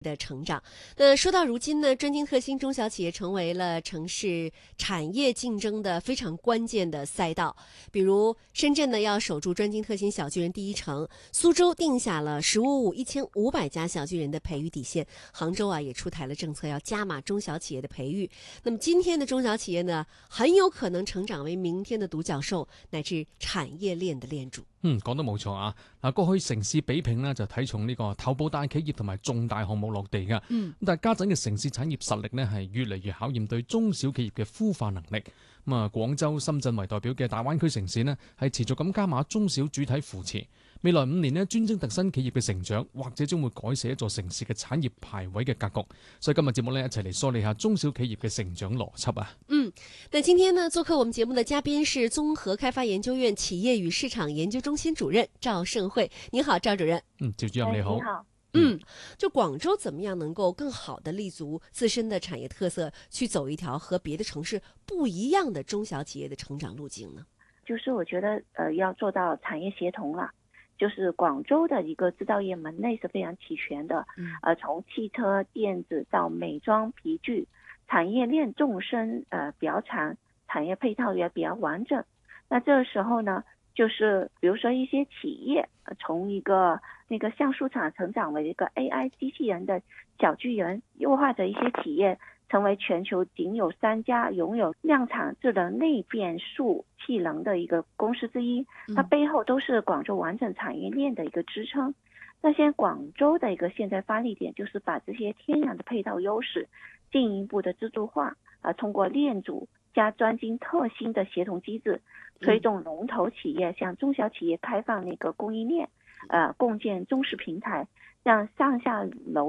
的成长。那说到如今呢，专精特新中小企业成为了城市产业竞争的非常关键的赛道。比如深圳呢要守住专精特新小巨人第一城，苏州定下了1550家小巨人的培育底线，杭州也出台了政策要加码中小企业的培育。那么今天的中小企業呢，很有可能成長為明天的獨角獸，乃至產業鏈的鏈主。 講得冇錯啊！嗱，過去城市比拼呢就睇重呢個頭部大企業同埋重大項目落地㗎。但係家陣嘅城市產業實力呢係越嚟越考驗對中小企業嘅孵化能力。廣州、深圳為代表嘅大灣區城市呢係持續咁加碼中小主體扶持。未來5年呢，專精特新企業嘅成長，或者將會改寫一座城市嘅產業排位嘅格局。所以今日節目呢，一齊嚟梳理下中小企業嘅成長邏輯啊。 那今天呢，做客我們節目的嘉賓是綜合開發研究院企業與市場研究中心主任趙盛惠。你好，趙主任。 趙主任你好。 你好。 就廣州怎麼樣能夠更好地立足自身的產業特色，去走一條和別的城市不一樣的中小企業的成長路徑呢？ 就是我覺得要做到產業協同了。就是廣州的一個製造業門類是非常齊全的，從汽車、電子到美妝、皮具，產業鏈縱深比較長，產業配套也比較完整。那這個時候呢，就是比如說一些企業從一個那個橡樹廠成長為一個 AI 機器人的小巨人，又或者一些企業成為全球僅有3家擁有量產智能類變速氣能的一個公司之一，它背後都是廣州完整產業鏈的一個支撐。那現在廣州的一個現在發力點就是把這些天然的配套優勢進一步的自助化，通過鏈主加專精特新的協同機制，推動龍頭企業向中小企業開放那個供應鏈，共建中式平台，讓上下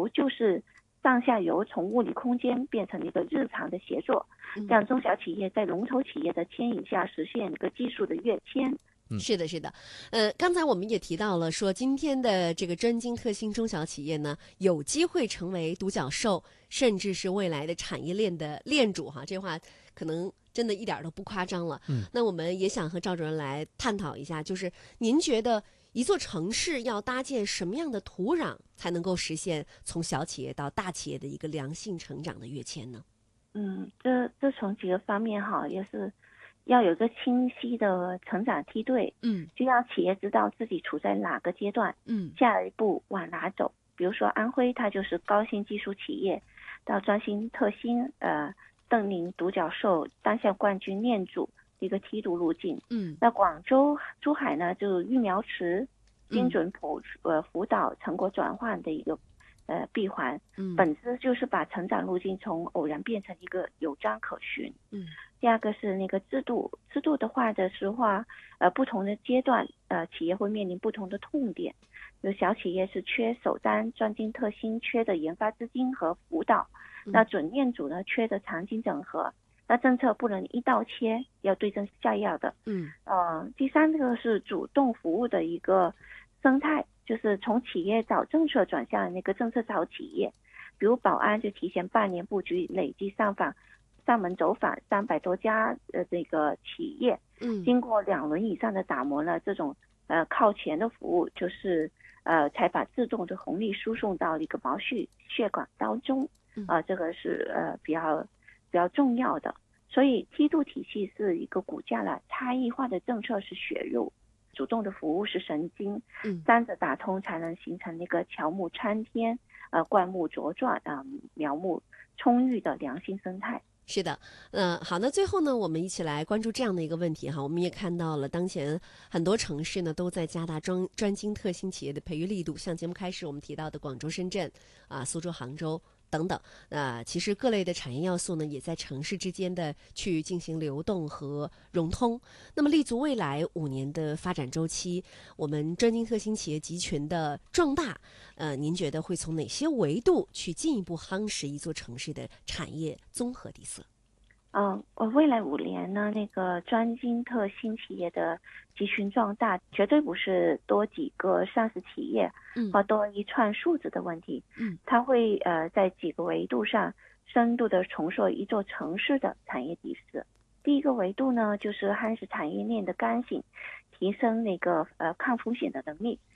游從物理空間變成一個日常的協作，讓中小企業在龍頭企業的牽引下實現一個技術的躍遷。 是的，是的。剛才我們也提到了說，今天的這個專精特新中小企業呢，有機會成為獨角獸，甚至是未來的產業鏈的鏈主哈。這話可能真的一點都不誇張了。那我們也想和趙主任來探討一下，就是您覺得一座城市要搭建什麼樣的土壤，才能夠實現從小企業到大企業的一個良性成長的躍遷呢？ 這從幾個方面哈，也是要有個清晰的成長梯隊，就要企業知道自己處在哪個階段，下一步往哪走。比如說安徽，它就是高新技術企業，到專精特新，登臨獨角獸，當下冠軍鏈主一個梯度路徑。那廣州、珠海呢，就育苗池、精準輔導、成果轉換的一個閉環，本質就是把成長路徑從偶然變成一個有章可循。第二個是那個制度的話的實話，不同的階段，企業會面臨不同的痛點。有小企業是缺首單專精特新，缺的研發資金和輔導，那準鏈主呢缺的場景整合。那政策不能一刀切，要對症下藥的。第三個是主動服務的一個生態，就是從企業找政策轉向那個政策找企業。比如保安就提前半年布局，累計上門走訪300多家這個企業，經過2輪以上的打磨呢，這種靠前的服務就是才把自動的紅利輸送到一個毛細血管當中。這個是比較重要的。所以梯度體系是一個骨架了，差異化的政策是血肉，主動的服務是神經，三者打通才能形成那個喬木參天，灌木茁壯，苗木充裕的良性生態。 是的，好，那最後呢，我們一起來關注這樣的一個問題哈。我們也看到了，當前很多城市呢都在加大專精特新企業的培育力度，像節目開始我們提到的廣州、深圳蘇州、杭州等等，其實各類的產業要素呢，也在城市之間的去進行流動和融通。那麼立足未來5年的發展週期，我們專精特新企業集群的壯大，您覺得會從哪些維度去進一步夯實一座城市的產業綜合底色？ 未來5年呢，那個專精特新企業的集群壯大，絕對不是多幾個上市企業，或多一串數字的問題。它會在幾個維度上深度的重塑一座城市的產業底色。第一個維度呢，就是夯實產業鏈的剛性，提升那個抗風險的能力。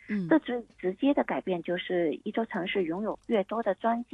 这最直接的改变就是一座城市拥有越多的专机